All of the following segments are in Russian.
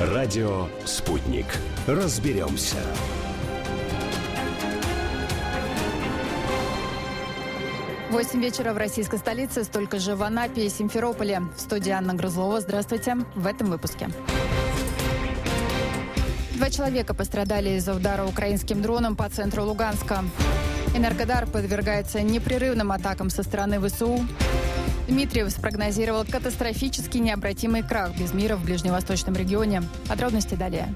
Радио «Спутник». Разберемся. Восемь вечера в российской столице, столько же в Анапе и Симферополе. В студии Анна Грузлова. Здравствуйте. В этом выпуске. 2 человека пострадали из-за удара украинским дроном по центру Луганска. Энергодар подвергается непрерывным атакам со стороны ВСУ. Дмитриев спрогнозировал катастрофически необратимый крах без мира в ближневосточном регионе. Подробности далее.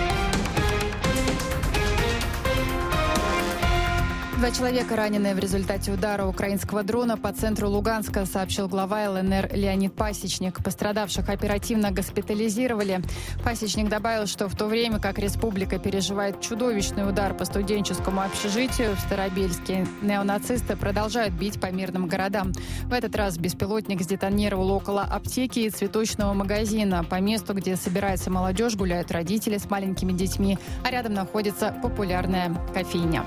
2 человека ранены в результате удара украинского дрона по центру Луганска, сообщил глава ЛНР Леонид Пасечник. Пострадавших оперативно госпитализировали. Пасечник добавил, что в то время как республика переживает чудовищный удар по студенческому общежитию в Старобельске, неонацисты продолжают бить по мирным городам. В этот раз беспилотник сдетонировал около аптеки и цветочного магазина. По месту, где собирается молодежь, гуляют родители с маленькими детьми, а рядом находится популярная кофейня.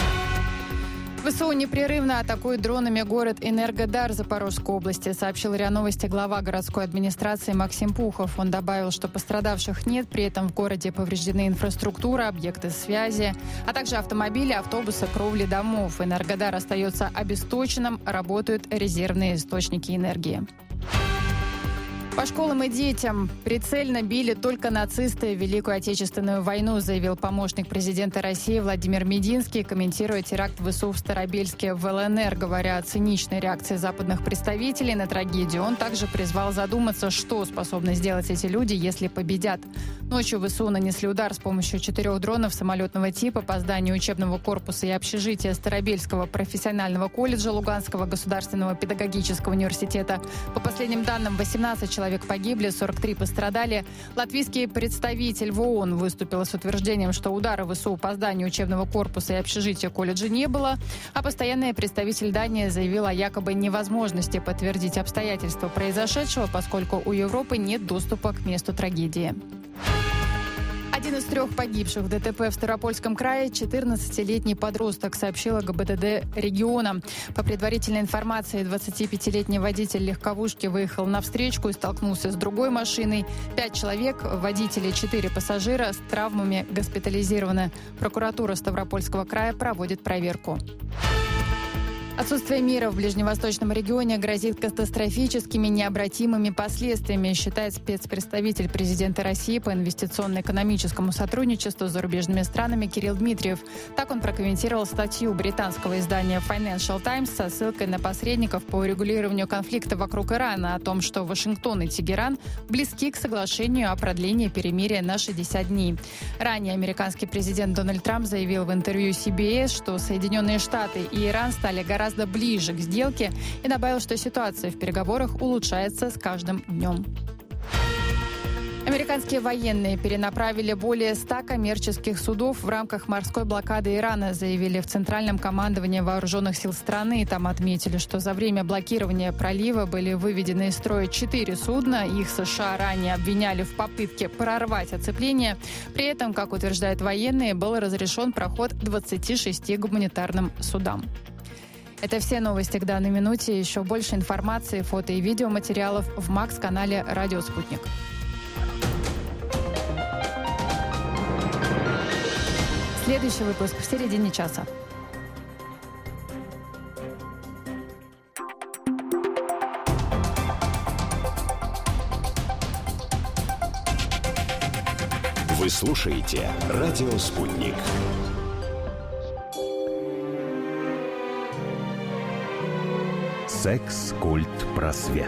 ВСУ непрерывно атакует дронами город Энергодар Запорожской области, сообщил РИА Новости глава городской администрации Максим Пухов. Он добавил, что пострадавших нет, при этом в городе повреждены инфраструктура, объекты связи, а также автомобили, автобусы, кровли домов. Энергодар остается обесточенным, работают резервные источники энергии. По школам и детям прицельно били только нацисты в Великую Отечественную войну, заявил помощник президента России Владимир Мединский, комментируя теракт ВСУ в Старобельске в ЛНР. Говоря о циничной реакции западных представителей на трагедию, он также призвал задуматься, что способны сделать эти люди, если победят. Ночью ВСУ нанесли удар с помощью 4 дронов самолетного типа по зданию учебного корпуса и общежития Старобельского профессионального колледжа Луганского государственного педагогического университета. По последним данным, 18 человек погибли, 43 пострадали. Латвийский представитель в ООН выступил с утверждением, что удара ВСУ по зданию учебного корпуса и общежития колледжа не было, а постоянный представитель Дании заявил о якобы невозможности подтвердить обстоятельства произошедшего, поскольку у Европы нет доступа к месту трагедии. Один из 3 погибших в ДТП в Ставропольском крае – 14-летний подросток, сообщила ГИБДД региона. По предварительной информации, 25-летний водитель легковушки выехал на встречку и столкнулся с другой машиной. 5 человек, водители и 4 пассажира с травмами госпитализированы. Прокуратура Ставропольского края проводит проверку. Отсутствие мира в ближневосточном регионе грозит катастрофическими необратимыми последствиями, считает спецпредставитель президента России по инвестиционно-экономическому сотрудничеству с зарубежными странами Кирилл Дмитриев. Так он прокомментировал статью британского издания Financial Times со ссылкой на посредников по урегулированию конфликта вокруг Ирана о том, что Вашингтон и Тегеран близки к соглашению о продлении перемирия на 60 дней. Ранее американский президент Дональд Трамп заявил в интервью CBS, что Соединенные Штаты и Иран стали гораздо ближе к сделке и добавил, что ситуация в переговорах улучшается с каждым днем. Американские военные перенаправили более 100 коммерческих судов в рамках морской блокады Ирана, заявили в Центральном командовании вооруженных сил страны. Там отметили, что за время блокирования пролива были выведены из строя 4 судна. Их США ранее обвиняли в попытке прорвать оцепление. При этом, как утверждают военные, был разрешен проход 26 гуманитарным судам. Это все новости к данной минуте. Еще больше информации, фото и видеоматериалов в МАКС-канале «Радио Спутник». Следующий выпуск в середине часа. Вы слушаете «Радио Спутник». Секс, культ, просвет.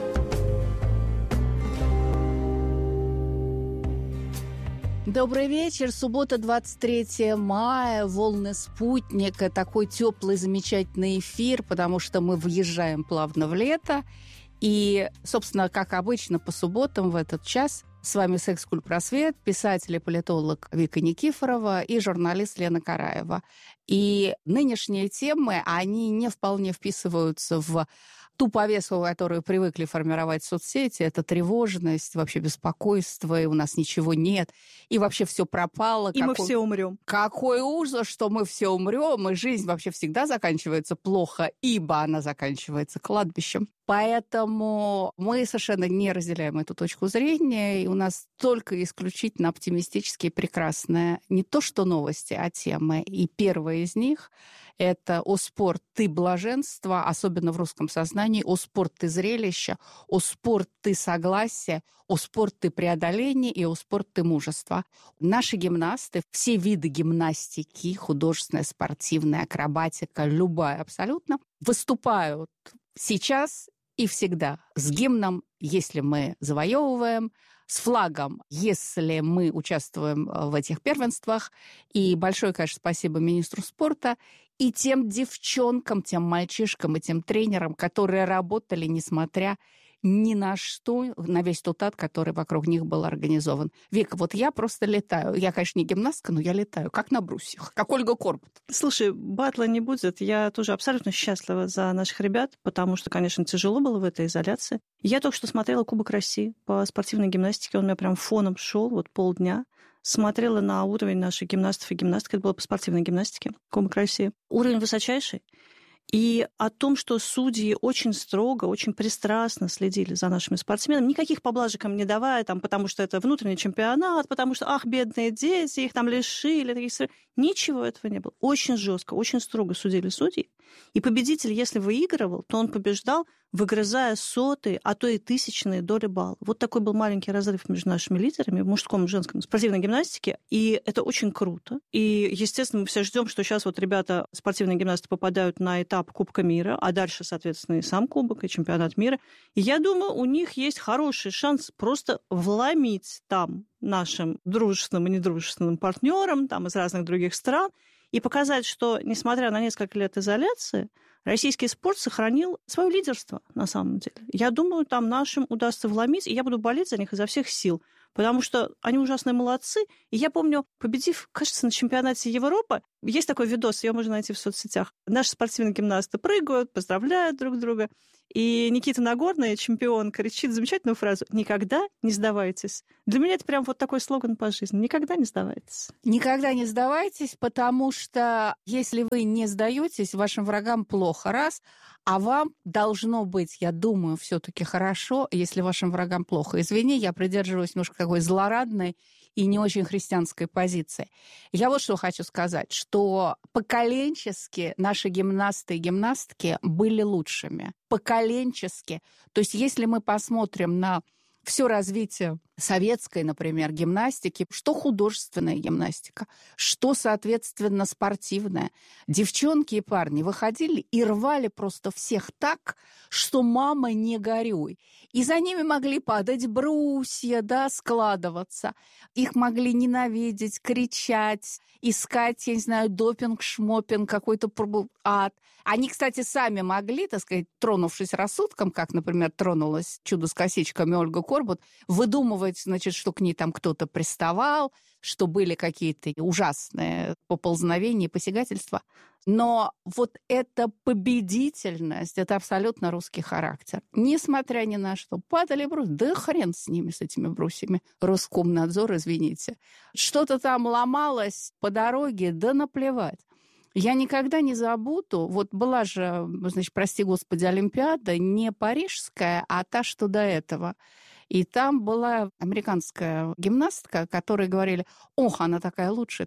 Добрый вечер. Суббота, 23 мая. Волны «Спутника». Такой теплый, замечательный эфир, потому что мы въезжаем плавно в лето. И, собственно, как обычно, по субботам в этот час с вами «Секс, культ, просвет», писатель и политолог Вика Никифорова и журналист Лена Караева. И нынешние темы, они не вполне вписываются в ту повестку, которую привыкли формировать соцсети, это тревожность, вообще беспокойство, и у нас ничего нет, и вообще все пропало. И мы все умрем. Какой ужас, что мы все умрем, и жизнь вообще всегда заканчивается плохо, ибо она заканчивается кладбищем. Поэтому мы совершенно не разделяем эту точку зрения, и у нас только исключительно оптимистические, прекрасные не то что новости, а темы. И первая из них — это «О спорт, ты блаженство», особенно в русском сознании, «О спорт, ты зрелище», «О спорт, ты согласие», «О спорт, ты преодоление» и «О спорт, ты мужество». Наши гимнасты, все виды гимнастики, художественная, спортивная, акробатика, любая абсолютно, выступают сейчас и всегда с гимном, если мы завоевываем, с флагом, если мы участвуем в этих первенствах. И большое, конечно, спасибо министру спорта и тем девчонкам, тем мальчишкам и тем тренерам, которые работали, несмотря ни на что, на весь тот ад, который вокруг них был организован. Вика, вот я просто летаю. Я, конечно, не гимнастка, но я летаю, как на брусьях, как Ольга Корбут. Слушай, батла не будет. Я тоже абсолютно счастлива за наших ребят, потому что, конечно, тяжело было в этой изоляции. Я только что смотрела Кубок России по спортивной гимнастике. Он у меня прям фоном шел вот полдня. Смотрела на уровень наших гимнастов и гимнасток. Это было по спортивной гимнастике, Кубок России. Уровень высочайший. И о том, что судьи очень строго, очень пристрастно следили за нашими спортсменами, никаких поблажек им не давая, там, потому что это внутренний чемпионат, потому что, ах, бедные дети, их там лишили. Ничего этого не было. Очень жестко, очень строго судили судьи. И победитель, если выигрывал, то он побеждал, выгрызая сотые, а то и тысячные доли балла. Вот такой был маленький разрыв между нашими лидерами в мужском и женском спортивной гимнастике. И это очень круто. И, естественно, мы все ждем, что сейчас вот ребята, спортивные гимнасты, попадают на этап Кубка мира, а дальше, соответственно, и сам Кубок, и чемпионат мира. И я думаю, у них есть хороший шанс просто вломить там нашим дружественным и недружественным партнерам там, из разных других стран и показать, что, несмотря на несколько лет изоляции, российский спорт сохранил свое лидерство, на самом деле. Я думаю, там нашим удастся вломить, и я буду болеть за них изо всех сил, потому что они ужасные молодцы. И я помню, победив, кажется, на чемпионате Европы, есть такой видос, его можно найти в соцсетях. Наши спортивные гимнасты прыгают, поздравляют друг друга. И Никита Нагорный, чемпион, кричит замечательную фразу «Никогда не сдавайтесь». Для меня это прям вот такой слоган по жизни. Никогда не сдавайтесь. Никогда не сдавайтесь, потому что если вы не сдаетесь, вашим врагам плохо, раз, а вам должно быть, я думаю, все-таки хорошо, если вашим врагам плохо. Извини, я придерживаюсь немножко такой злорадной и не очень христианской позиции. Я вот что хочу сказать, что поколенчески наши гимнасты и гимнастки были лучшими. Поколенчески. То есть если мы посмотрим на все развитие советской, например, гимнастики, что художественная гимнастика, что, соответственно, спортивная. Девчонки и парни выходили и рвали просто всех так, что мама не горюй. И за ними могли падать брусья, да, складываться. Их могли ненавидеть, кричать, искать, я не знаю, допинг, шмопинг, какой-то ад. Они, кстати, сами могли, так сказать, тронувшись рассудком, как, например, тронулась «Чудо с косичками» Ольга Корбут, выдумывать, значит, что к ней там кто-то приставал, что были какие-то ужасные поползновения и посягательства. Но вот эта победительность, это абсолютно русский характер. Несмотря ни на что, падали брусья, да хрен с ними, с этими брусьями. Роскомнадзор, извините. Что-то там ломалось по дороге, да наплевать. Я никогда не забуду, вот была же, значит, прости господи, Олимпиада, не парижская, а та, что до этого. И там была американская гимнастка, которые говорили, ох, она такая лучшая.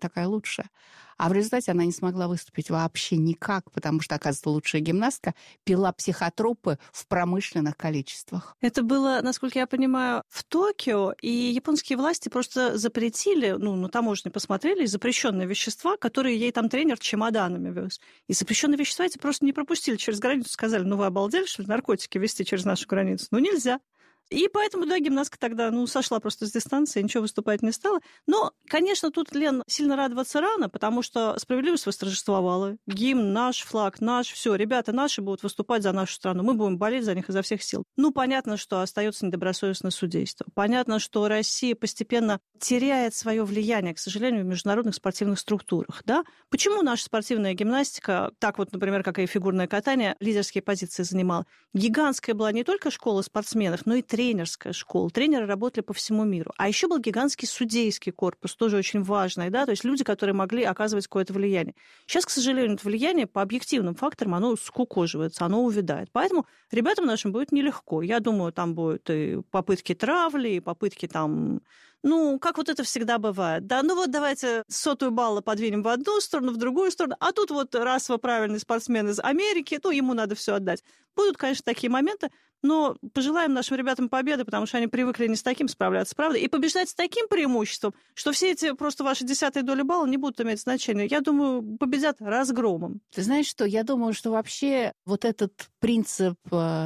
А в результате она не смогла выступить вообще никак, потому что, оказывается, лучшая гимнастка пила психотропы в промышленных количествах. Это было, насколько я понимаю, в Токио, и японские власти просто запретили, на таможне посмотрели, запрещенные вещества, которые ей там тренер чемоданами вез. И запрещенные вещества эти просто не пропустили через границу, сказали, вы обалдели, что ли, наркотики везти через нашу границу? Нельзя. И поэтому, да, гимнастка тогда, сошла просто с дистанции, ничего выступать не стала. Но, конечно, тут, Лен, сильно радоваться рано, потому что справедливость восторжествовала. Гимн наш, флаг наш, все, ребята наши будут выступать за нашу страну. Мы будем болеть за них изо всех сил. Понятно, что остается недобросовестное судейство. Понятно, что Россия постепенно теряет свое влияние, к сожалению, в международных спортивных структурах. Да? Почему наша спортивная гимнастика, так вот, например, как и фигурное катание, лидерские позиции занимала? Гигантская была не только школа спортсменов, но и тренерская школа. Тренеры работали по всему миру. А еще был гигантский судейский корпус, тоже очень важный, да, то есть люди, которые могли оказывать какое-то влияние. Сейчас, к сожалению, это влияние по объективным факторам, оно скукоживается, оно увядает. Поэтому ребятам нашим будет нелегко. Я думаю, там будут и попытки травли, и попытки там... как вот это всегда бывает. Да, давайте 100 балла подвинем в одну сторону, в другую сторону, а тут вот расово правильный спортсмен из Америки, ему надо все отдать. Будут, конечно, такие моменты, но пожелаем нашим ребятам победы, потому что они привыкли не с таким справляться, правда? И побеждать с таким преимуществом, что все эти просто ваши 10-е доли балла не будут иметь значения. Я думаю, победят разгромом. Ты знаешь что? Я думаю, что вообще вот этот принцип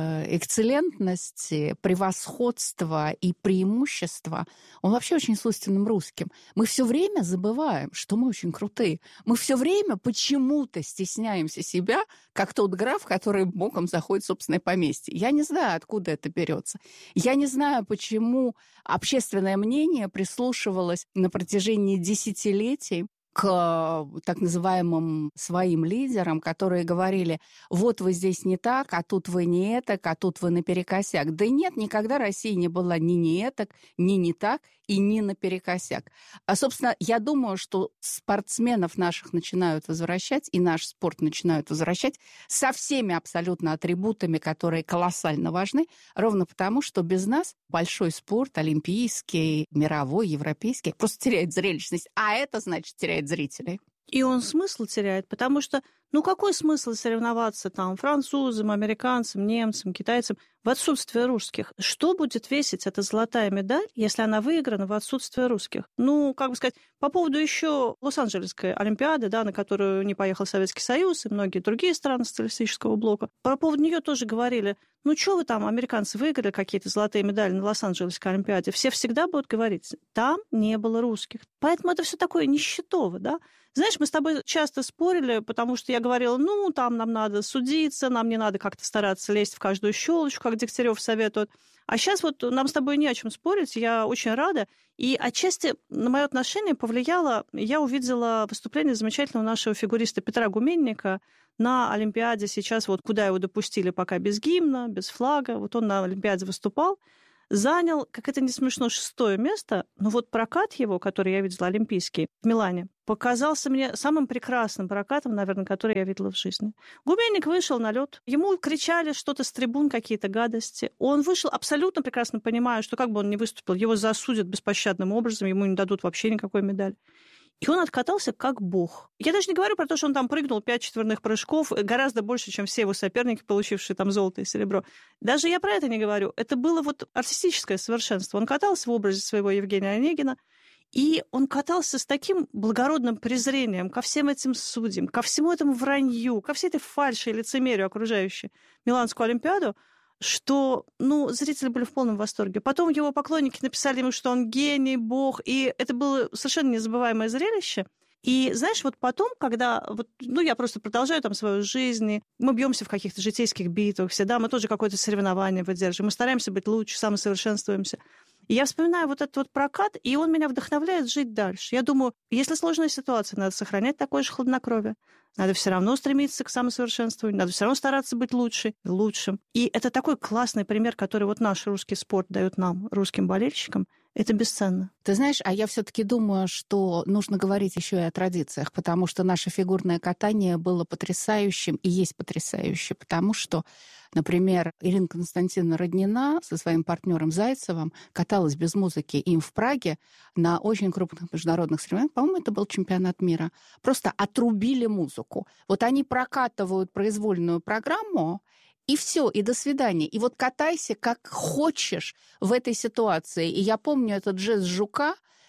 экцеллентности, превосходства и преимущества, он вообще очень свойственным русским. Мы все время забываем, что мы очень крутые. Мы все время почему-то стесняемся себя, как тот граф, который боком заходит в собственное поместье. Я не знаю, откуда это берется. Я не знаю, почему общественное мнение прислушивалось на протяжении десятилетий к так называемым своим лидерам, которые говорили, вот вы здесь не так, а тут вы не этак, а тут вы наперекосяк. Да нет, никогда Россия не была ни не этак, ни не так и ни наперекосяк. А, собственно, я думаю, что спортсменов наших начинают возвращать, и наш спорт начинают возвращать со всеми абсолютно атрибутами, которые колоссально важны, ровно потому, что без нас большой спорт, олимпийский, мировой, европейский, просто теряет зрелищность, а это значит теряет зрителей. И он смысл теряет, потому что, какой смысл соревноваться там французам, американцам, немцам, китайцам в отсутствие русских? Что будет весить эта золотая медаль, если она выиграна в отсутствие русских? По поводу еще Лос-Анджелесской Олимпиады, да, на которую не поехал Советский Союз и многие другие страны социалистического блока, по поводу нее тоже говорили, что вы там, американцы, выиграли какие-то золотые медали на Лос-Анджелесской Олимпиаде? Все всегда будут говорить, там не было русских. Поэтому это все такое нищетово, да? Знаешь, мы с тобой часто спорили, потому что я говорила, там нам надо судиться, нам не надо как-то стараться лезть в каждую щелочку, как Дегтярев советует. А сейчас вот нам с тобой не о чем спорить, я очень рада. И отчасти на мое отношение повлияло, я увидела выступление замечательного нашего фигуриста Петра Гуменника на Олимпиаде сейчас, вот куда его допустили пока без гимна, без флага. Вот он на Олимпиаде выступал, занял, как это не смешно, 6-е место, но вот прокат его, который я видела, олимпийский, в Милане, показался мне самым прекрасным прокатом, наверное, который я видела в жизни. Гуменник вышел на лед, ему кричали что-то с трибун, какие-то гадости. Он вышел абсолютно прекрасно понимая, что как бы он ни выступил, его засудят беспощадным образом, ему не дадут вообще никакой медали. И он откатался как бог. Я даже не говорю про то, что он там прыгнул 5 четверных прыжков, гораздо больше, чем все его соперники, получившие там золото и серебро. Даже я про это не говорю. Это было вот артистическое совершенство. Он катался в образе своего Евгения Онегина, и он катался с таким благородным презрением ко всем этим судьям, ко всему этому вранью, ко всей этой фальши и лицемерию, окружающей Миланскую Олимпиаду, что, зрители были в полном восторге. Потом его поклонники написали ему, что он гений, бог, и это было совершенно незабываемое зрелище. И, знаешь, вот потом, когда, я просто продолжаю там свою жизнь, мы бьемся в каких-то житейских битвах все, да, мы тоже какое-то соревнование выдерживаем, мы стараемся быть лучше, самосовершенствуемся. И я вспоминаю вот этот вот прокат, и он меня вдохновляет жить дальше. Я думаю, если сложная ситуация, надо сохранять такое же хладнокровие. Надо все равно стремиться к самосовершенствованию, надо все равно стараться быть лучшим. И это такой классный пример, который вот наш русский спорт дает нам, русским болельщикам. Это бесценно. Ты знаешь, а я все-таки думаю, что нужно говорить еще и о традициях, потому что наше фигурное катание было потрясающим и есть потрясающе, потому что, например, Ирина Константиновна Роднина со своим партнером Зайцевым каталась без музыки им в Праге на очень крупных международных соревнованиях. По-моему, это был чемпионат мира. Просто отрубили музыку. Вот они прокатывают произвольную программу, и все, и до свидания. И вот катайся как хочешь в этой ситуации. И я помню этот жест Жука,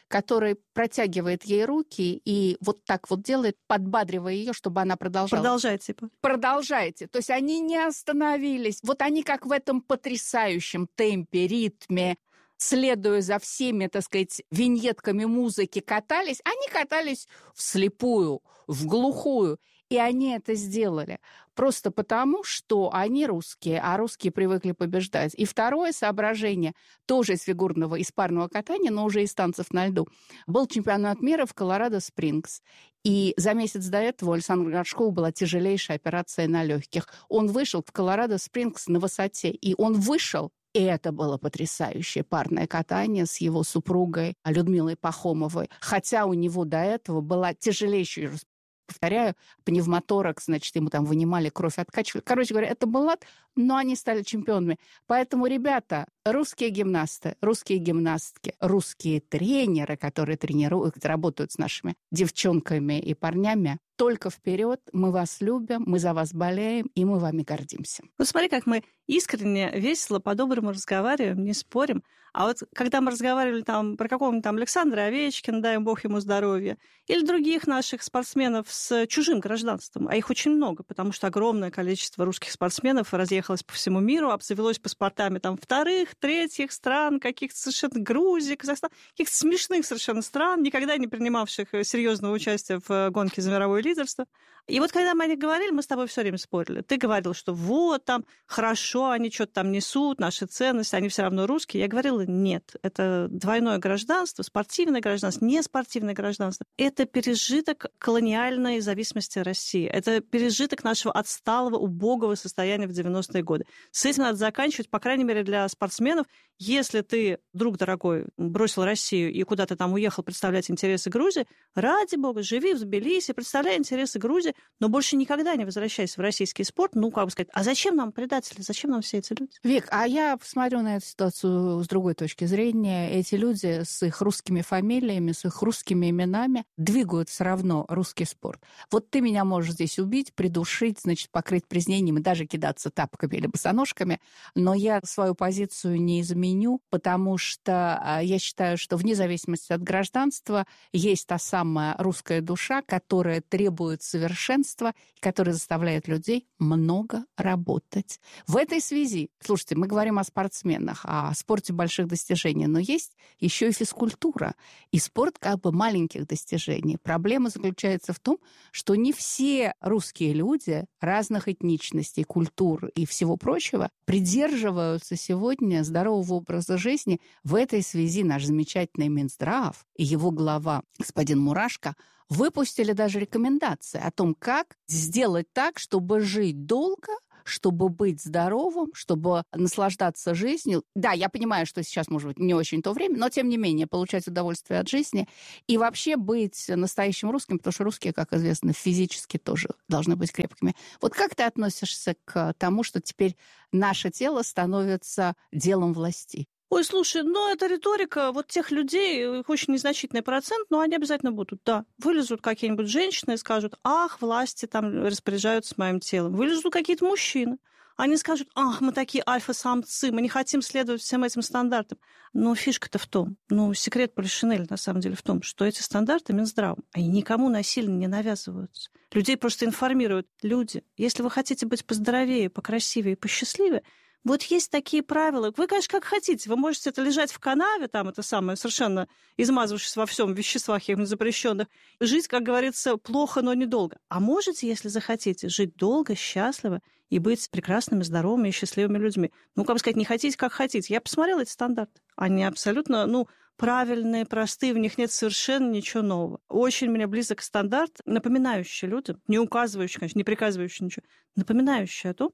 который протягивает ей руки и вот так вот делает, подбадривая ее, чтобы она продолжала. Продолжайте. То есть они не остановились. Вот они как в этом потрясающем темпе, ритме, следуя за всеми, так сказать, виньетками музыки, катались. Они катались вслепую, в глухую. И они это сделали просто потому, что они русские, а русские привыкли побеждать. И второе соображение, тоже из фигурного, из парного катания, но уже из танцев на льду, был чемпионат мира в Колорадо-Спрингс. И за месяц до этого у Александра Горшкова была тяжелейшая операция на легких. Он вышел в Колорадо-Спрингс на высоте, и он вышел. И это было потрясающее парное катание с его супругой Людмилой Пахомовой. Хотя у него до этого была тяжелейшая, повторяю, пневмоторакс, значит, ему там вынимали кровь, откачивали. Короче говоря, это был ад, но они стали чемпионами. Поэтому, ребята, русские гимнасты, русские гимнастки, русские тренеры, которые тренируют, работают с нашими девчонками и парнями, только вперед, мы вас любим, мы за вас болеем, и мы вами гордимся. Вот смотри, как мы искренне, весело, по-доброму разговариваем, не спорим. А вот когда мы разговаривали там про какого-нибудь там Александра Овечкина, дай бог ему здоровья, или других наших спортсменов с чужим гражданством, а их очень много, потому что огромное количество русских спортсменов разъехалось по всему миру, обзавелось паспортами там вторых, третьих стран, каких-то совершенно Грузии, Казахстан, каких-то смешных совершенно стран, никогда не принимавших серьезного участия в гонке за мировое лидерство. И вот когда мы о них говорили, мы с тобой все время спорили. Ты говорил, что вот там хорошо, они что-то там несут, наши ценности, они все равно русские. Я говорила, нет, это двойное гражданство, спортивное гражданство, не спортивное гражданство. Это пережиток колониальной зависимости России. Это пережиток нашего отсталого, убогого состояния в 90-е годы. С этим надо заканчивать, по крайней мере, для спортсменов. Если ты, друг дорогой, бросил Россию и куда-то там уехал представлять интересы Грузии, ради бога, живи в Тбилиси, представляй интересы Грузии, но больше никогда не возвращайся в российский спорт. Ну, как бы сказать, а зачем нам предатели, зачем нам все эти люди? Вик, а я посмотрю на эту ситуацию с другой точки зрения. Эти люди с их русскими фамилиями, с их русскими именами двигают все равно русский спорт. Вот ты меня можешь здесь убить, придушить, значит, покрыть презрением и даже кидаться тапками или босоножками, но я свою позицию не изменю, потому что я считаю, что вне зависимости от гражданства есть та самая русская душа, которая требует совершенства, которая заставляет людей много работать. В этой связи, слушайте, мы говорим о спортсменах, о спорте больших достижений, но есть еще и физкультура, и спорт как бы маленьких достижений. Проблема заключается в том, что не все русские люди разных этничностей, культур и всего прочего придерживаются сегодня здорового образа жизни. В этой связи наш замечательный Минздрав и его глава господин Мурашко выпустили даже рекомендации о том, как сделать так, чтобы жить долго, чтобы быть здоровым, чтобы наслаждаться жизнью. Да, я понимаю, что сейчас, может быть, не очень то время, но, тем не менее, получать удовольствие от жизни и вообще быть настоящим русским, потому что русские, как известно, физически тоже должны быть крепкими. Вот как ты относишься к тому, что теперь наше тело становится делом властей? Ой, слушай, ну это риторика вот тех людей, их очень незначительный процент, но они обязательно будут, да. Вылезут какие-нибудь женщины и скажут, ах, власти там распоряжаются моим телом. Вылезут какие-то мужчины. Они скажут, ах, мы такие альфа-самцы, мы не хотим следовать всем этим стандартам. Но фишка-то в том, секрет Полишинеля на самом деле в том, что эти стандарты Минздравом, они никому насильно не навязываются. Людей просто информируют. Люди, если вы хотите быть поздоровее, покрасивее, посчастливее, вот есть такие правила. Вы, конечно, как хотите. Вы можете это лежать в канаве, там это самое, совершенно измазавшись во всем веществах запрещенных, жить, как говорится, плохо, но недолго. А можете, если захотите, жить долго, счастливо и быть прекрасными, здоровыми и счастливыми людьми. Как сказать, не хотите, как хотите. Я посмотрела эти стандарты. Они абсолютно, правильные, простые, в них нет совершенно ничего нового. Очень мне близок стандарт, напоминающий людям, не указывающий, конечно, не приказывающий ничего, напоминающий о том,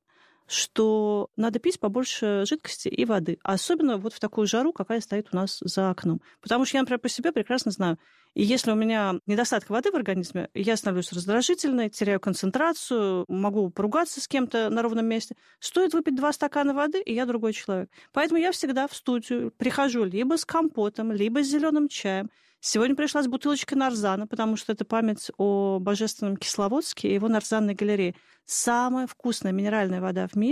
что надо пить побольше жидкости и воды. Особенно вот в такую жару, какая стоит у нас за окном. Потому что я, например, по себе прекрасно знаю, и если у меня недостаток воды в организме, я становлюсь раздражительной, теряю концентрацию, могу поругаться с кем-то на ровном месте. Стоит выпить 2 стакана воды, и я другой человек. Поэтому я всегда в студию прихожу либо с компотом, либо с зеленым чаем. Сегодня пришла с бутылочкой нарзана, потому что это память о божественном Кисловодске и его нарзанной галерее. Самая вкусная минеральная вода в мире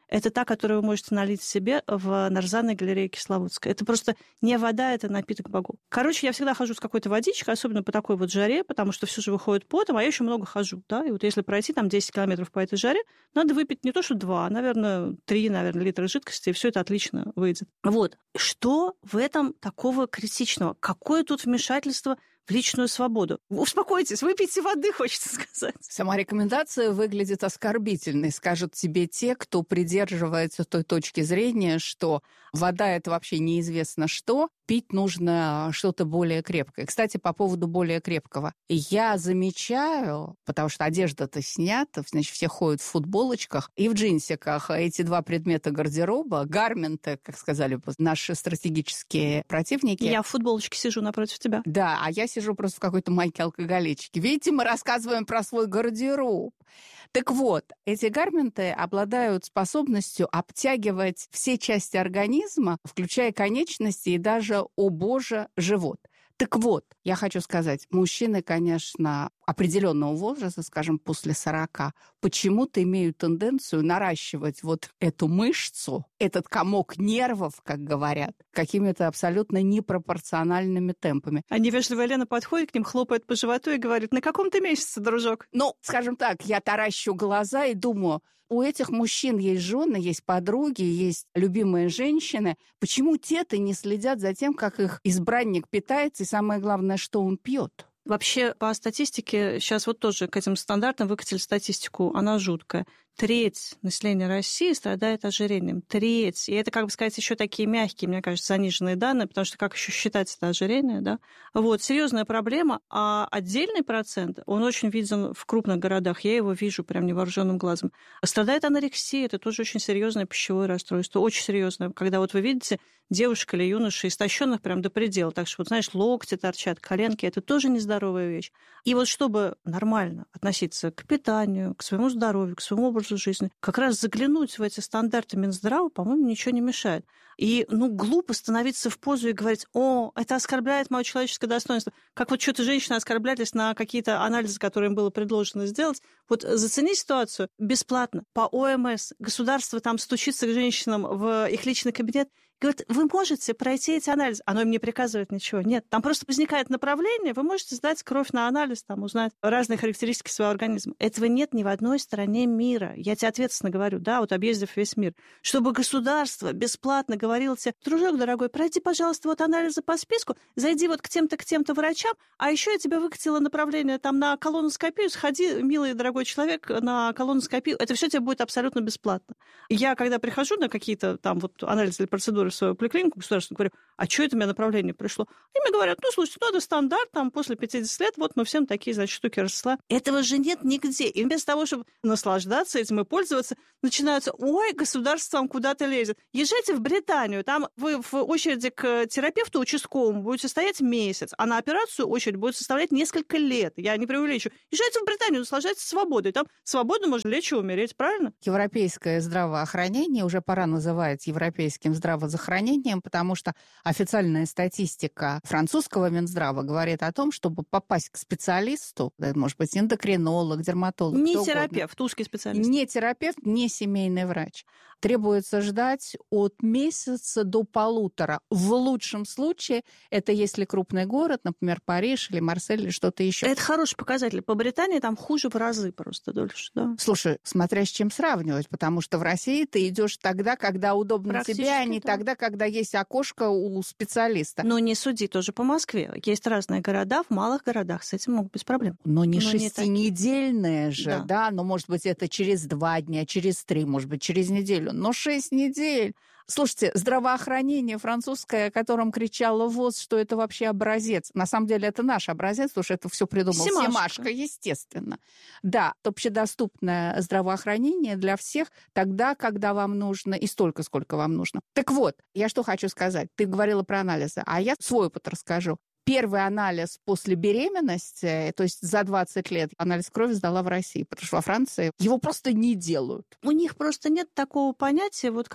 это та, которую вы можете налить себе в Нарзанной галерее Кисловодской. Это просто не вода, это напиток богов. Короче, я всегда хожу с какой-то водичкой, особенно по такой вот жаре, потому что все же выходит потом, а я еще много хожу, да, и вот если пройти там 10 километров по этой жаре, надо выпить не то что 2, а, наверное, 3, литра жидкости, и все это отлично выйдет. Вот. Что в этом такого критичного? Какое тут вмешательство в личную свободу? Успокойтесь, выпейте воды, хочется сказать. Сама рекомендация выглядит оскорбительной, скажут тебе те, кто придерживается той точки зрения, что вода – это вообще неизвестно что, пить нужно что-то более крепкое. Кстати, по поводу более крепкого. Я замечаю, потому что одежда-то снята, значит, все ходят в футболочках и в джинсиках. Эти два предмета гардероба, гарменты, как сказали бы наши стратегические противники. Я в футболочке сижу напротив тебя. Да, а я сижу просто в какой-то майке-алкоголичке. Видите, мы рассказываем про свой гардероб. Так вот, эти гарменты обладают способностью обтягивать все части организма, включая конечности и даже, о боже, живот. Так вот, я хочу сказать, мужчины, конечно, определенного возраста, скажем, после 40, почему-то имеют тенденцию наращивать вот эту мышцу, этот комок нервов, как говорят, какими-то абсолютно непропорциональными темпами. А невежливая Лена подходит к ним, хлопает по животу и говорит: на каком ты месяце, дружок? Ну, скажем так, я таращу глаза и думаю, у этих мужчин есть жены, есть подруги, есть любимые женщины. Почему те-то не следят за тем, как их избранник питается, и самое главное, что он пьет? Вообще, по статистике, сейчас вот тоже к этим стандартам выкатили статистику, она жуткая. Треть населения России страдает ожирением. Треть. И это, как бы сказать, еще такие мягкие, мне кажется, заниженные данные, потому что как еще считать это ожирение, да? Вот, серьезная проблема, а отдельный процент, он очень виден в крупных городах, я его вижу прям невооруженным глазом. Страдает анорексия, это тоже очень серьезное пищевое расстройство, очень серьезное, когда вот вы видите девушек или юношей истощенных прям до предела, так что, вот, знаешь, локти торчат, коленки, это тоже нездоровая вещь. И вот чтобы нормально относиться к питанию, к своему здоровью, к своему образу жизни, как раз заглянуть в эти стандарты Минздрава, по-моему, ничего не мешает. И, глупо становиться в позу и говорить: о, это оскорбляет мое человеческое достоинство. Как вот что-то женщины оскорблялись на какие-то анализы, которые им было предложено сделать. Вот зацени ситуацию бесплатно, по ОМС. Государство там стучится к женщинам в их личный кабинет, говорит: вы можете пройти эти анализы. Оно им не приказывает ничего. Нет, там просто возникает направление, вы можете сдать кровь на анализ, там, узнать разные характеристики своего организма. Этого нет ни в одной стране мира. Я тебе ответственно говорю, да, вот объездив весь мир. Чтобы государство бесплатно говорило тебе: дружок дорогой, пройди, пожалуйста, вот анализы по списку, зайди вот к тем-то врачам, а еще я тебе выкатила направление там на колоноскопию, сходи, милый дорогой человек, на колоноскопию. Это все тебе будет абсолютно бесплатно. Я, когда прихожу на какие-то там вот анализы или процедуры в свою поликлинику государственную, говорю: а что это у меня направление пришло? И мне говорят: слушайте, это стандарт, там, после 50 лет, вот мы всем такие, значит, штуки рассылаем. Этого же нет нигде. И вместо того, чтобы наслаждаться этим и пользоваться, начинаются: ой, государство вам куда-то лезет. Езжайте в Британию, там вы в очереди к терапевту участковому будете стоять месяц, а на операцию очередь будет составлять несколько лет. Я не преувеличу. Езжайте в Британию, наслаждайтесь свободой. Там свободно можно лечь и умереть, правильно? Европейское здравоохранение уже пора называть европейским здравоохранением, потому что официальная статистика французского Минздрава говорит о том, чтобы попасть к специалисту, это может быть эндокринолог, дерматолог, не терапевт, узкий специалист. Не терапевт, не семейный врач. Требуется ждать от месяца до 1,5. В лучшем случае, это если крупный город, например, Париж или Марсель или что-то еще. Это хороший показатель. По Британии там хуже в разы просто дольше. Да? Слушай, смотря с чем сравнивать, потому что в России ты идешь тогда, когда удобно тебе, а не тогда, когда есть окошко у специалиста. Но не суди, тоже по Москве. Есть разные города, в малых городах с этим могут быть проблемы. Но не шестинедельные же, да, но может быть это через 2 дня, через 3, может быть через неделю. Но 6 недель. Слушайте, здравоохранение французское, о котором кричала ВОЗ, что это вообще образец. На самом деле это наш образец, потому что это все придумал Семашко, естественно. Да, общедоступное здравоохранение для всех тогда, когда вам нужно, и столько, сколько вам нужно. Так вот, я что хочу сказать. Ты говорила про анализы, а я свой опыт расскажу. Первый анализ после беременности, то есть за 20 лет, анализ крови сдала в России, потому что во Франции его просто не делают. У них просто нет такого понятия, вот как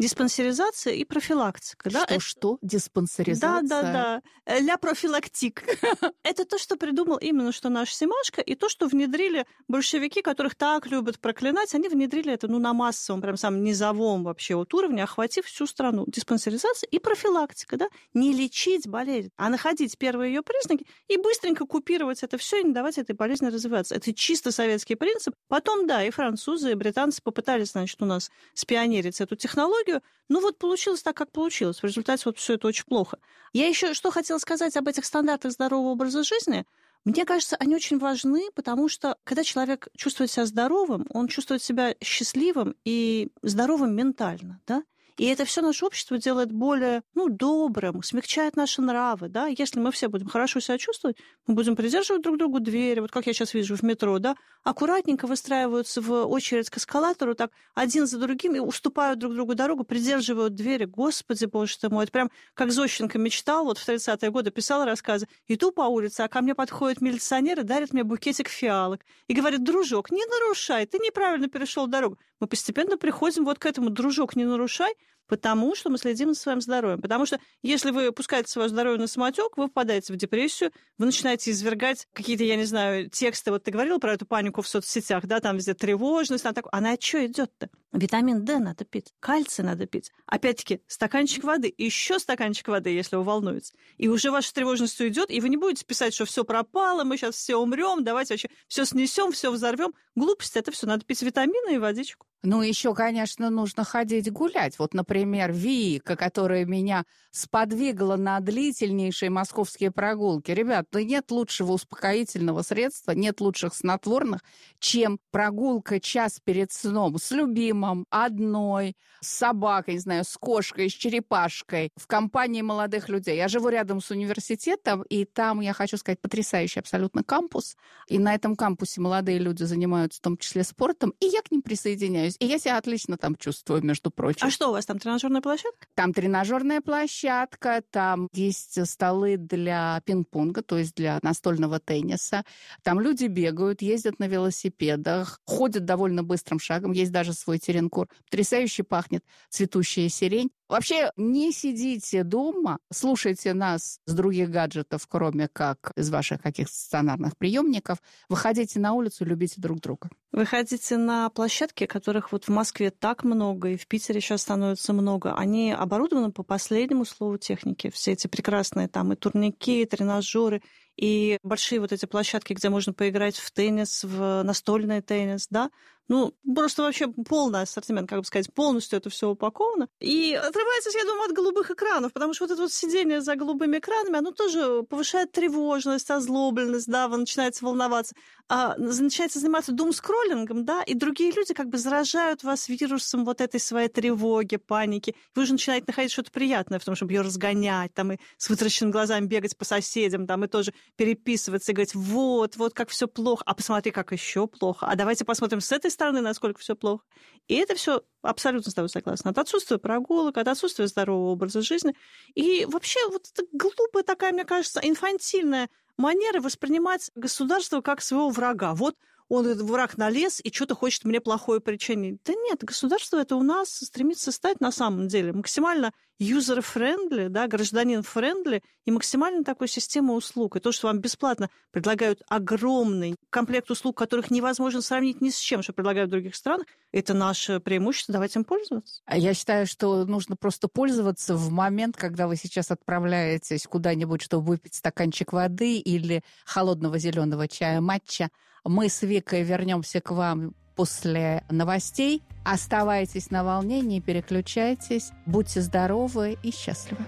диспансеризация и профилактика. Да? Что? Диспансеризация? Да. Ля профилактик. Это то, что придумал именно что наш Семашко, и то, что внедрили большевики, которых так любят проклинать, они внедрили это на массовом, прям самом низовом вообще уровне, охватив всю страну. Диспансеризация и профилактика. Да? Не лечить болезнь, а находить первые ее признаки и быстренько купировать это все и не давать этой болезни развиваться. Это чисто советский принцип. Потом, да, и французы, и британцы попытались, значит, у нас спионерить эту технологию. Ну вот получилось так, как получилось. В результате вот все это очень плохо. Я еще что хотела сказать об этих стандартах здорового образа жизни. Мне кажется, они очень важны, потому что когда человек чувствует себя здоровым, он чувствует себя счастливым и здоровым ментально, да? И это все наше общество делает более, добрым, смягчает наши нравы, да. Если мы все будем хорошо себя чувствовать, мы будем придерживать друг другу двери, вот как я сейчас вижу в метро, да, аккуратненько выстраиваются в очередь к эскалатору, так один за другим и уступают друг другу дорогу, придерживают двери. Господи, боже ты мой, это прям как Зощенко мечтал, вот в 30-е годы писал рассказы. Иду по улице, а ко мне подходят милиционеры, дарят мне букетик фиалок и говорят: дружок, не нарушай, ты неправильно перешел дорогу. Мы постепенно приходим вот к этому: дружок, не нарушай, потому что мы следим за своим здоровьем. Потому что если вы пускаете свое здоровье на самотек, вы впадаете в депрессию, вы начинаете извергать какие-то, я не знаю, тексты. Вот ты говорила про эту панику в соцсетях, да, там везде тревожность, там так. Она от чего идет-то? Витамин D надо пить, кальций надо пить. Опять-таки, стаканчик воды, еще стаканчик воды, если вы волнуетесь. И уже ваша тревожность уйдет, и вы не будете писать, что все пропало, мы сейчас все умрем, давайте вообще все снесем, все взорвем. Глупость, это все. Надо пить витамины и водичку. Еще, конечно, нужно ходить гулять. Вот, например, Вика, которая меня сподвигла на длительнейшие московские прогулки. Ребят, нет лучшего успокоительного средства, нет лучших снотворных, чем прогулка час перед сном с любимым, одной, с собакой, не знаю, с кошкой, с черепашкой, в компании молодых людей. Я живу рядом с университетом, и там, я хочу сказать, потрясающий абсолютно кампус. И на этом кампусе молодые люди занимаются в том числе спортом, и я к ним присоединяюсь. И я себя отлично там чувствую, между прочим. А что у вас там, тренажерная площадка? Там тренажерная площадка, там есть столы для пинг-понга, то есть для настольного тенниса. Там люди бегают, ездят на велосипедах, ходят довольно быстрым шагом. Есть даже свой теренкур. Потрясающе пахнет цветущая сирень. Вообще, не сидите дома, слушайте нас с других гаджетов, кроме как из ваших каких-то стационарных приемников. Выходите на улицу, любите друг друга. Выходите на площадки, которых вот в Москве так много, и в Питере сейчас становится много. Они оборудованы по последнему слову техники. Все эти прекрасные там и турники, и тренажеры, и большие вот эти площадки, где можно поиграть в теннис, в настольный теннис, да. Просто вообще полный ассортимент, как бы сказать, полностью это все упаковано. И отрывается, я думаю, от голубых экранов, потому что вот это вот сидение за голубыми экранами, оно тоже повышает тревожность, озлобленность, да, вы начинаете волноваться, начинаете заниматься думскроллингом, да, и другие люди как бы заражают вас вирусом вот этой своей тревоги, паники. Вы уже начинаете находить что-то приятное в том, чтобы ее разгонять, там, и с вытаращенными глазами бегать по соседям, там, и тоже переписываться и говорить: вот как все плохо, а посмотри, как еще плохо, а давайте посмотрим с этой стороны, насколько все плохо. И это все абсолютно с тобой согласна. От отсутствия прогулок, от отсутствия здорового образа жизни. И вообще вот это глупая такая, мне кажется, инфантильная манера воспринимать государство как своего врага. Вот он, этот враг, налез и что-то хочет мне плохое причинить. Да нет, государство это у нас стремится стать на самом деле максимально user-friendly, да, гражданин-friendly и максимально такой системой услуг. И то, что вам бесплатно предлагают огромный комплект услуг, которых невозможно сравнить ни с чем, что предлагают в других странах, это наше преимущество, давайте им пользоваться. Я считаю, что нужно просто пользоваться в момент, когда вы сейчас отправляетесь куда-нибудь, чтобы выпить стаканчик воды или холодного зеленого чая матча. Мы с Викой вернемся к вам после новостей. Оставайтесь на волне, не переключайтесь. Будьте здоровы и счастливы.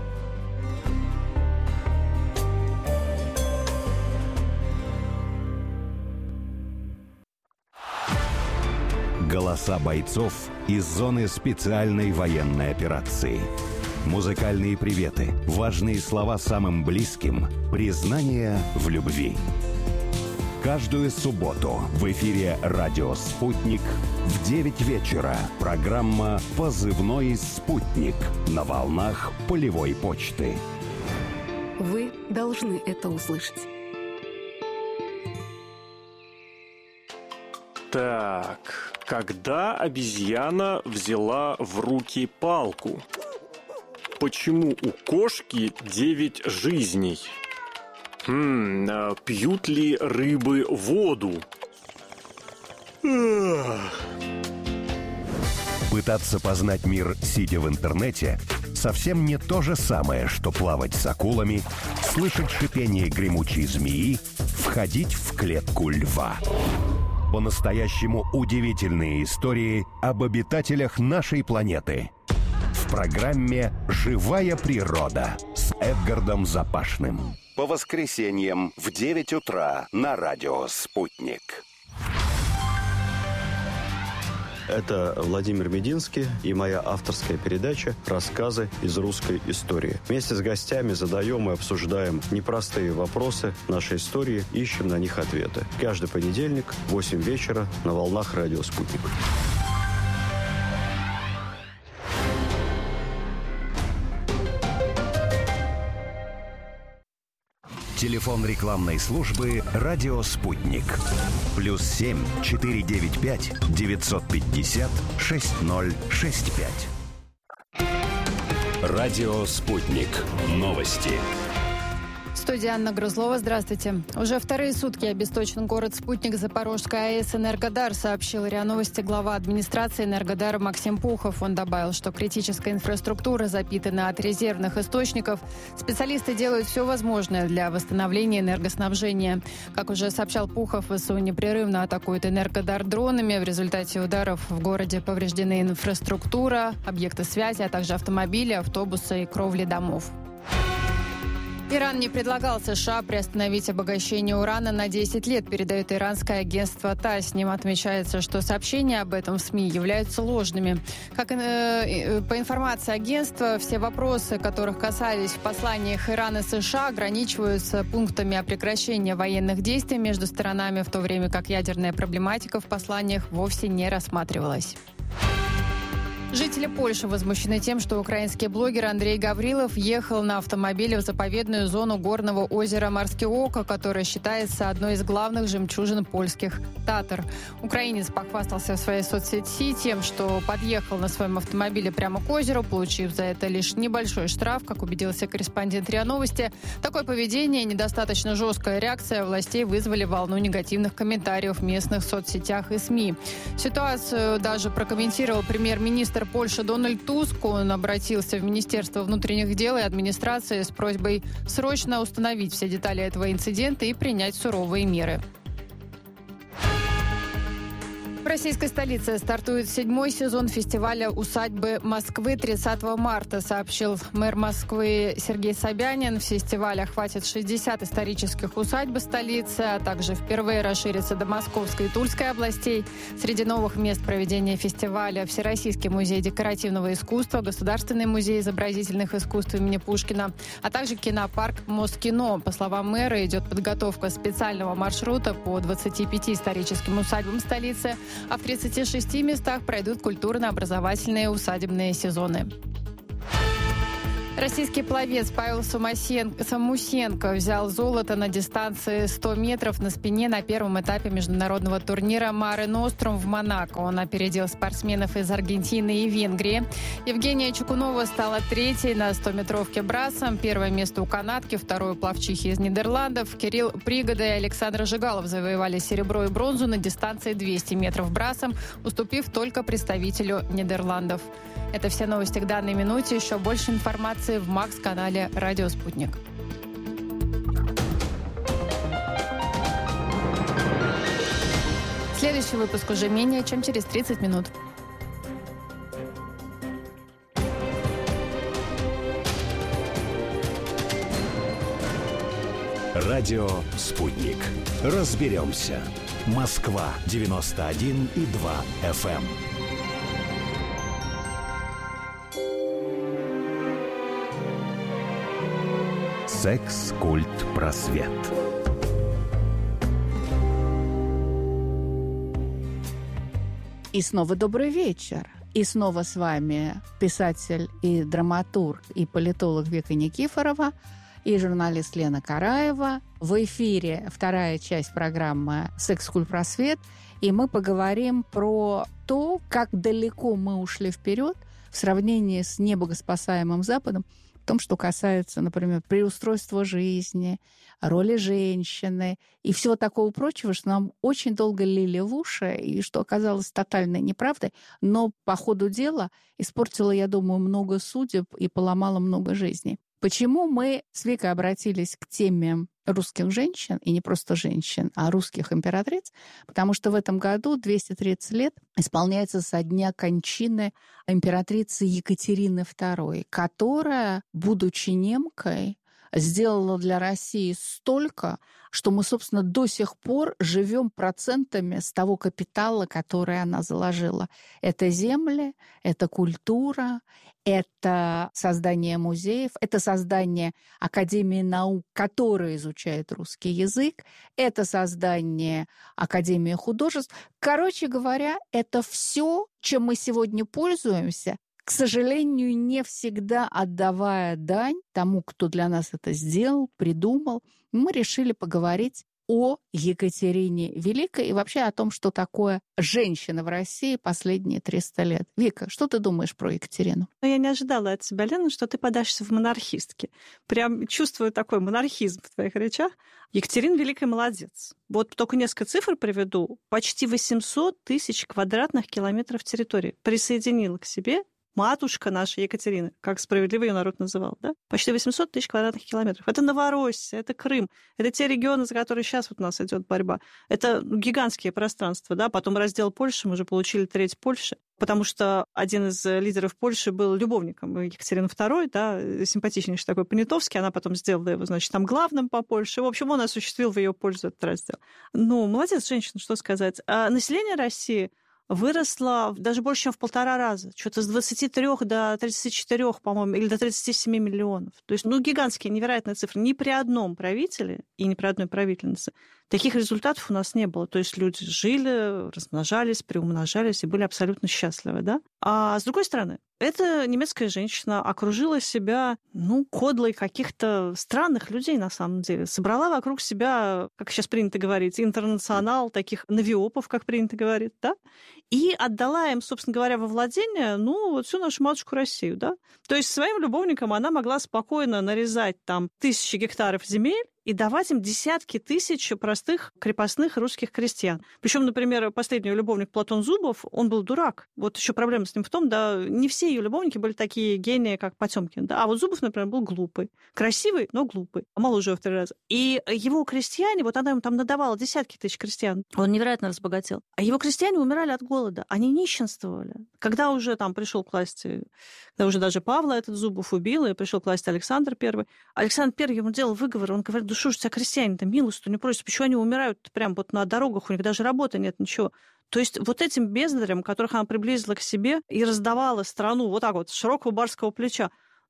Голоса бойцов из зоны специальной военной операции. Музыкальные приветы, важные слова самым близким, признание в любви. Каждую субботу в эфире «Радио Спутник» в 9 вечера программа «Позывной Спутник» на волнах полевой почты. Вы должны это услышать. Так, Когда обезьяна взяла в руки палку? Почему у кошки 9 жизней? Пьют ли рыбы воду? Пытаться познать мир, сидя в интернете, совсем не то же самое, что плавать с акулами, слышать шипение гремучей змеи, входить в клетку льва. По-настоящему удивительные истории об обитателях нашей планеты. В программе «Живая природа» с Эдгардом Запашным. По воскресеньям в 9 утра на радио «Спутник». Это Владимир Мединский и моя авторская передача «Рассказы из русской истории». Вместе с гостями задаем и обсуждаем непростые вопросы нашей истории, ищем на них ответы. Каждый понедельник в 8 вечера на волнах радио «Спутник». Телефон рекламной службы «Радио Спутник». +7 495 950 6065. Радио Спутник. Новости. В студии Анна Грузлова. Здравствуйте. Уже вторые сутки обесточен город Спутник Запорожской АЭС «Энергодар», сообщил РИА Новости глава администрации «Энергодара» Максим Пухов. Он добавил, что критическая инфраструктура запитана от резервных источников. Специалисты делают все возможное для восстановления энергоснабжения. Как уже сообщал Пухов, ВСУ непрерывно атакуют «Энергодар» дронами. В результате ударов в городе повреждены инфраструктура, объекты связи, а также автомобили, автобусы и кровли домов. Иран не предлагал США приостановить обогащение урана на 10 лет, передает иранское агентство ТАСС. С ним отмечается, что сообщения об этом в СМИ являются ложными. По информации агентства, все вопросы, которых касались в посланиях Ирана и США, ограничиваются пунктами о прекращении военных действий между сторонами, в то время как ядерная проблематика в посланиях вовсе не рассматривалась. Жители Польши возмущены тем, что украинский блогер Андрей Гаврилов ехал на автомобиле в заповедную зону горного озера Морское Око, которое считается одной из главных жемчужин польских Татар. Украинец похвастался в своей соцсети тем, что подъехал на своем автомобиле прямо к озеру, получив за это лишь небольшой штраф, как убедился корреспондент РИА Новости. Такое поведение и недостаточно жесткая реакция властей вызвали волну негативных комментариев в местных соцсетях и СМИ. Ситуацию даже прокомментировал премьер-министр Польши Дональд Туск. Он обратился в Министерство внутренних дел и администрации с просьбой срочно установить все детали этого инцидента и принять суровые меры. В российской столице стартует 7-й сезон фестиваля «Усадьбы Москвы» 30 марта, сообщил мэр Москвы Сергей Собянин. Фестиваль охватит 60 исторических усадьб столицы, а также впервые расширится до Московской и Тульской областей. Среди новых мест проведения фестиваля Всероссийский музей декоративного искусства, Государственный музей изобразительных искусств имени Пушкина, а также кинопарк Москино. По словам мэра, идет подготовка специального маршрута по 25 историческим усадьбам столицы, а в 36 местах пройдут культурно-образовательные усадебные сезоны. Российский пловец Павел Самусенко взял золото на дистанции 100 метров на спине на первом этапе международного турнира «Маре Нострум» в Монако. Он опередил спортсменов из Аргентины и Венгрии. Евгения Чукунова стала третьей на 100-метровке брасом. Первое место у канадки, второе у пловчихи из Нидерландов. Кирилл Пригода и Александр Жигалов завоевали серебро и бронзу на дистанции 200 метров брасом, уступив только представителю Нидерландов. Это все новости к данной минуте. Еще больше информации в МАКС-канале «Радио Спутник». Следующий выпуск уже менее чем через 30 минут. Радио «Спутник». Разберемся. Москва 91,2 FM. Секс, культ, просвет. И снова добрый вечер. И снова с вами писатель и драматург и политолог Вика Никифорова. и журналист Лена Караева. В эфире вторая часть программы «Секс-Культ-Просвет», и мы поговорим про то, как далеко мы ушли вперед в сравнении с небогоспасаемым Западом, в том, что касается, например, переустройства жизни, роли женщины и всего такого прочего, что нам очень долго лили в уши, и что оказалось тотальной неправдой, но по ходу дела испортило, я думаю, много судеб и поломало много жизней. Почему мы с Викой обратились к теме русских женщин, и не просто женщин, а русских императриц? Потому что в этом году 230 лет исполняется со дня кончины императрицы Екатерины II, которая, будучи немкой, сделала для России столько, что мы, собственно, до сих пор живем процентами с того капитала, который она заложила. Это земли, это культура, это создание музеев, это создание Академии наук, которая изучает русский язык, это создание Академии художеств. Короче говоря, это все, чем мы сегодня пользуемся, к сожалению, не всегда отдавая дань тому, кто для нас это сделал, придумал. Мы решили поговорить о Екатерине Великой и вообще о том, что такое женщина в России последние 300 лет. Вика, что ты думаешь про Екатерину? Я не ожидала от тебя, Лена, что ты подашься в монархистки. Прям чувствую такой монархизм в твоих речах. Екатерина Великая молодец. Вот только несколько цифр приведу. Почти 800 тысяч квадратных километров территории присоединила к себе матушка наша Екатерина, как справедливо ее народ называл, да? Почти 800 тысяч квадратных километров. Это Новороссия, это Крым, это те регионы, за которые сейчас вот у нас идет борьба. Это гигантские пространства, да? Потом раздел Польши, мы уже получили треть Польши, потому что один из лидеров Польши был любовником Екатерины II, да, симпатичнейший такой Понятовский, она потом сделала его, значит, там главным по Польше. В общем, он осуществил в ее пользу этот раздел. Ну, молодец женщина, что сказать. А население России выросла даже больше, чем в 1,5 раза. Что-то с 23 до 34, по-моему, или до 37 миллионов. То есть, гигантские, невероятные цифры. Ни при одном правителе и ни при одной правительнице таких результатов у нас не было. То есть люди жили, размножались, приумножались и были абсолютно счастливы, да? А с другой стороны, эта немецкая женщина окружила себя, кодлой каких-то странных людей, на самом деле. Собрала вокруг себя, как сейчас принято говорить, интернационал, таких навиопов, как принято говорить, да? И отдала им, собственно говоря, во владение, всю нашу матушку Россию, да? То есть своим любовникам она могла спокойно нарезать там тысячи гектаров земель и давать им десятки тысяч простых крепостных русских крестьян. Причем, например, последний ее любовник Платон Зубов, он был дурак. Вот еще проблема с ним в том, да, не все ее любовники были такие гении, как Потемкин, да. А вот Зубов, например, был глупый. Красивый, но глупый. А мало уже в 3 раза. И его крестьяне, вот она им там надавала десятки тысяч крестьян. Он невероятно разбогател. А его крестьяне умирали от голода. Они нищенствовали. Когда уже там пришел к власти, когда уже даже Павла этот Зубов убил, и пришел к власти Александр I. Александр I ему делал выговор, он говорит: что ж у тебя крестьяне-то милостью не просят, почему они умирают прям вот на дорогах, у них даже работы нет, ничего. То есть вот этим бездарям, которых она приблизила к себе и раздавала страну вот так вот, с широкого барского плеча,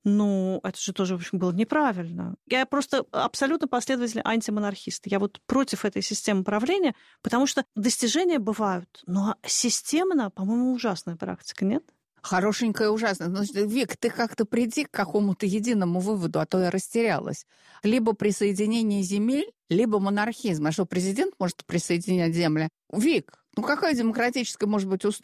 это же тоже, в общем, было неправильно. Я просто абсолютно последовательный антимонархист. Я вот против этой системы правления, потому что достижения бывают, но системно, по-моему, ужасная практика, нет? Хорошенькая, ужасная. Вик, ты как-то приди к какому-то единому выводу, а то я растерялась. Либо присоединение земель, либо монархизм. А что, президент может присоединять земли? Вик, какая демократическая может быть